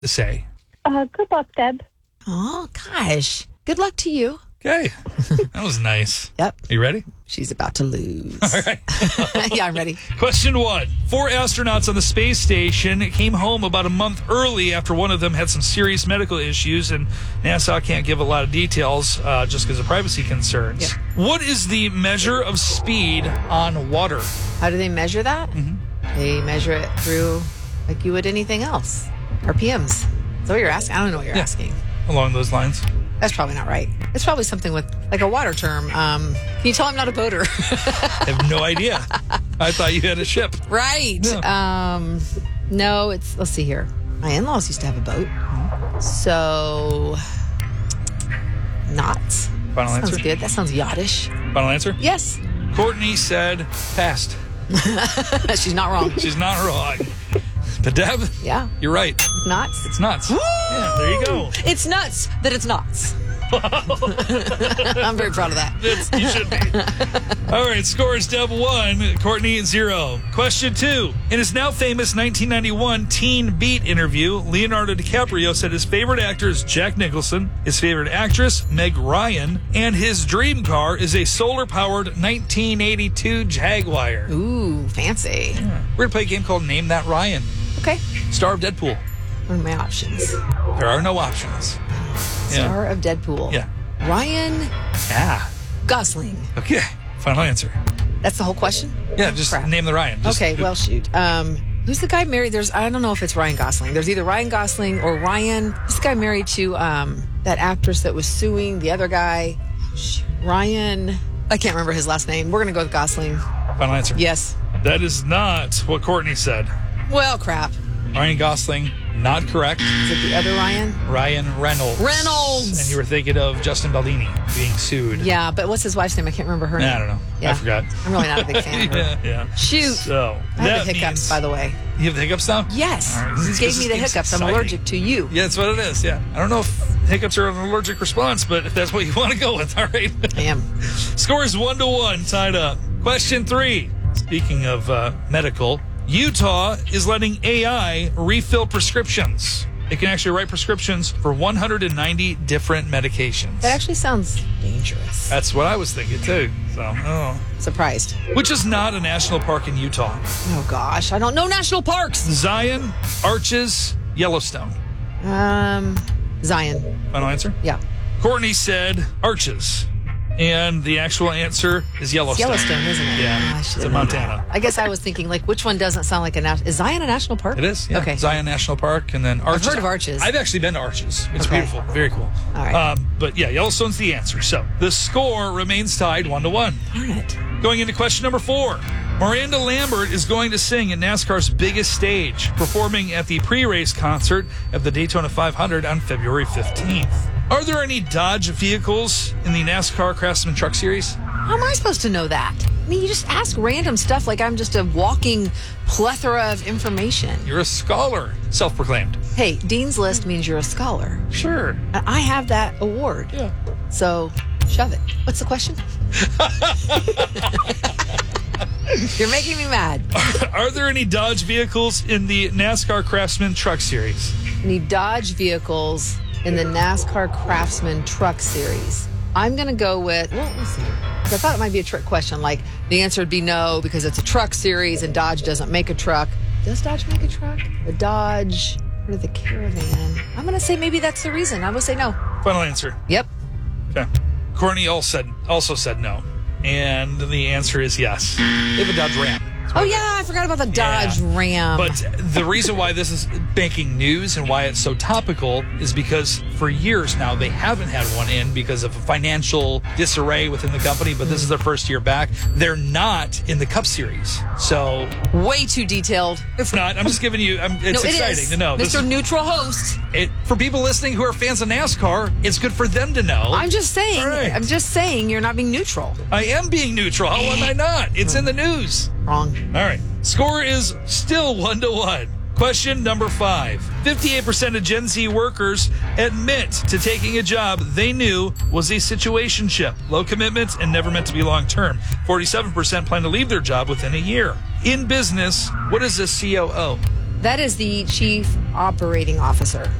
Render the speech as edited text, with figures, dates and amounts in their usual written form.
to say. Good luck, Deb. Oh, gosh. Good luck to you. Okay. That was nice. Yep. Are you ready? She's about to lose. All right. Yeah, I'm ready. Question 1. 4 astronauts on the space station came home about a month early after one of them had some serious medical issues, and NASA can't give a lot of details just because of privacy concerns. Yeah. What is the measure of speed on water? How do they measure that? They measure it through, like you would anything else, RPMs. Is that what you're asking? I don't know what you're asking. Along those lines. That's probably not right. It's probably something with, like, a water term. Can you tell I'm not a boater? I have no idea. I thought you had a ship. Right. Yeah. No, let's see here. My in-laws used to have a boat. So, knots. Final Sounds answer? good. That sounds yachtish. Final answer? Yes. Courtney said passed. She's not wrong. She's not wrong. But Deb, Yeah. you're right. Knots. It's nuts. Yeah, there you go. It's nuts that it's knots. I'm very proud of that. You should be. All right, scores: Deb 1, Courtney 0. Question 2. In his now famous 1991 Teen Beat interview, Leonardo DiCaprio said his favorite actor is Jack Nicholson, his favorite actress, Meg Ryan, and his dream car is a solar-powered 1982 Jaguar. Ooh, fancy. We're going to play a game called Name That Ryan. Okay. Star of Deadpool. What are my options? There are no options. Star of Deadpool. Yeah. Ryan Yeah. Gosling. Okay. Final answer. That's the whole question? Yeah, just Crap. name the Ryan. Just- Okay, well, shoot. Who's the guy married? I don't know if it's Ryan Gosling. There's either Ryan Gosling or Ryan. This guy married to that actress that was suing the other guy. Ryan. I can't remember his last name. We're going to go with Gosling. Final answer. Yes. That is not what Courtney said. Well, crap. Ryan Gosling, not correct. Is it the other Ryan? Ryan Reynolds. Reynolds! And you were thinking of Justin Baldini being sued. Yeah, but what's his wife's name? I can't remember her name. I don't know. Yeah. I forgot. I'm really not a big fan of her. Yeah. Shoot. So, I have that the hiccups, means- by the way. You have the hiccups now? Yes. All right. You This gave me the game's hiccups. I'm exciting. allergic to you. Yeah, that's what it is. Yeah. I don't know if hiccups are an allergic response, but if that's what you want to go with, all right. I am. Scores 1-1, tied up. Question 3. Speaking of medical, Utah is letting AI refill prescriptions. It can actually write prescriptions for 190 different medications. That actually sounds dangerous. That's what I was thinking too. So, Surprised. which is not a national park in Utah. Oh, gosh. I don't know national parks. Zion, Arches, Yellowstone. Zion. Final answer? Yeah. Courtney said Arches. And the actual answer is It's Yellowstone. Yellowstone, isn't it? Yeah, Oh, I it's should in have known Montana. that. I guess I was thinking, like, which one doesn't sound like a national... Is Zion a national park? It is, yeah. Okay. Zion National Park, and then Arches. heard of Arches. I've actually been to Arches. It's Okay. beautiful. Very cool. All right. But yeah, Yellowstone's the answer. So the score remains tied 1-1. Darn it. Going into question number 4. Miranda Lambert is going to sing at NASCAR's biggest stage, performing at the pre-race concert at the Daytona 500 on February 15th. Are there any Dodge vehicles in the NASCAR Craftsman Truck Series? How am I supposed to know that? I mean, you just ask random stuff like I'm just a walking plethora of information. You're a scholar, self-proclaimed. Hey, Dean's List means you're a scholar. Sure. I have that award. Yeah. So, shove it. What's the question? You're making me mad. Are there any Dodge vehicles in the NASCAR Craftsman Truck Series? Any Dodge vehicles in the NASCAR Craftsman Truck Series? I'm going to go with, well, let's see. 'Cause I thought it might be a trick question. Like, the answer would be no, because it's a truck series and Dodge doesn't make a truck. Does Dodge make a truck? The Dodge or the Caravan? I'm going to say maybe that's the reason. I'm going to say no. Final answer. Yep. Okay. Courtney also said no. And the answer is yes. They have a Dodge Ram. Oh, yeah, I forgot about the Dodge Ram. But the reason why this is banking news and why it's so topical is because for years now they haven't had one in because of financial disarray within the company, but this is their first year back. They're not in the Cup Series. So, way too detailed. if not, I'm just giving you, it's No, it exciting is. to know. This Mr. is- Neutral Host. for people listening who are fans of NASCAR, it's good for them to know. I'm just saying. All right. I'm just saying you're not being neutral. I am being neutral. How am I not? It's in the news. Wrong. All right. Score is still 1-1. Question number 5. 58% of Gen Z workers admit to taking a job they knew was a situationship, low commitment, and never meant to be long term. 47% plan to leave their job within a year. In business, what is a COO? That is the chief operating officer.